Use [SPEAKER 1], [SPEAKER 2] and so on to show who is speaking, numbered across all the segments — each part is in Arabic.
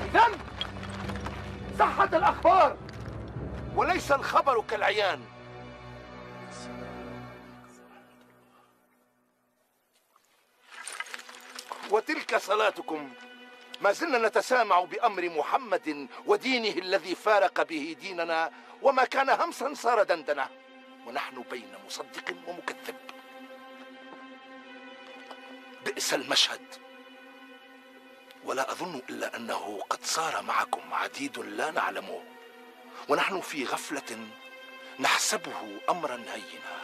[SPEAKER 1] إذن صحت الأخبار وليس الخبر كالعيان. وتلك صلاتكم. ما زلنا نتسامع بأمر محمد ودينه الذي فارق به ديننا، وما كان همسا صار دندنة، ونحن بين مصدق ومكذب. بئس المشهد، ولا أظن إلا أنه قد صار معكم عديد لا نعلمه، ونحن في غفلة نحسبه أمرا هينا.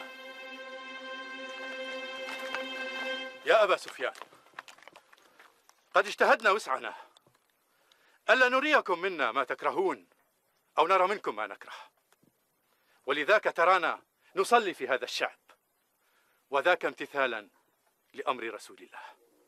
[SPEAKER 2] يا أبا سفيان، قد اجتهدنا وسعنا ألا نريكم منا ما تكرهون أو نرى منكم ما نكره، ولذاك ترانا نصلي في هذا الشعب، وذاك امتثالا لأمر رسول الله.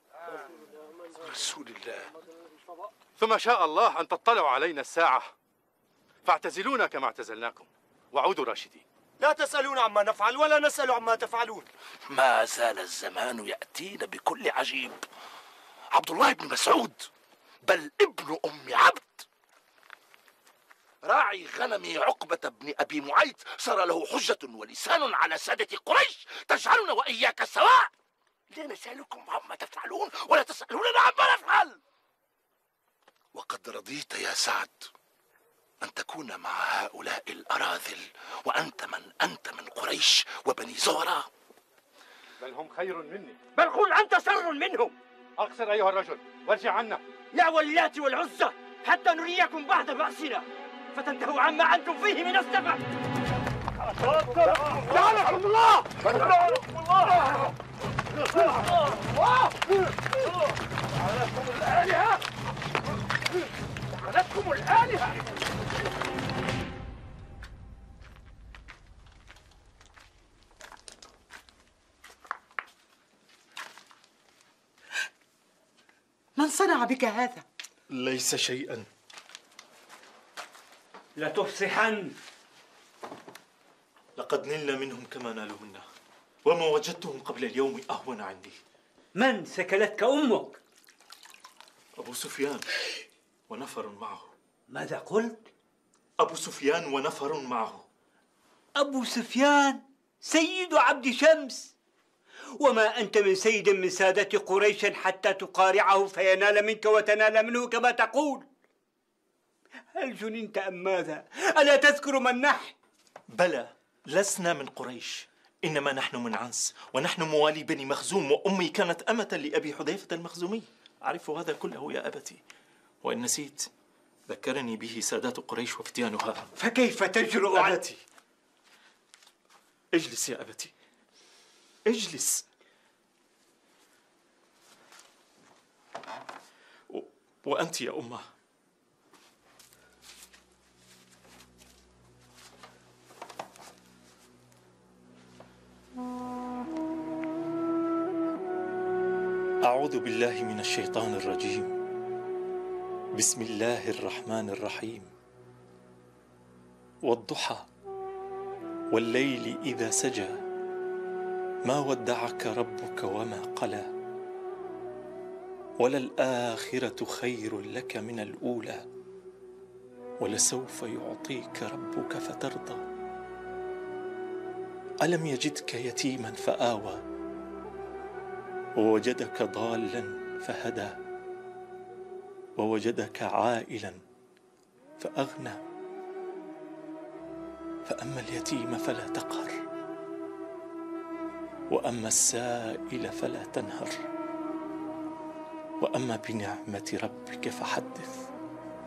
[SPEAKER 1] رسول الله.
[SPEAKER 2] ثم شاء الله أن تطلعوا علينا الساعة فاعتزلونا كما اعتزلناكم وعودوا راشدين.
[SPEAKER 3] لا تسألون عما نفعل ولا نسأل عما تفعلون.
[SPEAKER 1] ما زال الزمان يأتينا بكل عجيب. عبد الله بن مسعود، بل ابن أم عبد، راعي غنم عقبة بن أبي معيط، صار له حجة ولسان على سادة قريش تجعلنا وإياك سواء. لا نسألكم عما تفعلون ولا تسألوننا عما نفعل. وقد رضيت يا سعد أن تكون مع هؤلاء الأراذل، وأنت من قريش وبني زهرة.
[SPEAKER 2] بل هم خير مني.
[SPEAKER 3] بل قل أنت شر منهم.
[SPEAKER 2] أقصر أيها الرجل وارجع عنا.
[SPEAKER 3] لا واللات والعزى حتى نريكم بعد بأسنا فتنتهوا عما أنتم فيه من السبب.
[SPEAKER 1] لعنكم الله! لعنكم الله! لعنتكم الآلهة! لعنتكم الآلهة!
[SPEAKER 4] من صنع بك هذا؟
[SPEAKER 5] ليس شيئا.
[SPEAKER 3] لتفصحن.
[SPEAKER 5] لقد نلنا منهم كما نالوا منا، وما وجدتهم قبل اليوم أهون عندي.
[SPEAKER 3] من سكلتك أمك؟
[SPEAKER 5] أبو سفيان ونفر معه.
[SPEAKER 3] ماذا قلت؟
[SPEAKER 5] أبو سفيان ونفر معه.
[SPEAKER 3] أبو سفيان سيد عبد شمس، وما أنت من سيد من سادة قريش حتى تقارعه فينال منك وتنال منه كما تقول. هل جننت أم ماذا؟ ألا تذكر من نحن؟
[SPEAKER 5] بلى، لسنا من قريش، إنما نحن من عنس، ونحن موالي بني مخزوم، وأمي كانت أمة لأبي حذيفة المخزومي. أعرف هذا كله يا أبتي، وإن نسيت ذكرني به سادات قريش وفتيانها.
[SPEAKER 3] فكيف تجرؤ على
[SPEAKER 5] أبتي؟ اجلس يا أبتي، اجلس. وأنت يا أمه، أعوذ بالله من الشيطان الرجيم. بسم الله الرحمن الرحيم. والضحى والليل إذا سجى ما ودعك ربك وما قلى وللآخرة خير لك من الأولى ولسوف يعطيك ربك فترضى. ألم يجدك يتيما فآوى ووجدك ضالا فهدى ووجدك عائلا فأغنى. فأما اليتيم فلا تقهر وأما السائل فلا تنهر وأما بنعمة ربك فحدث.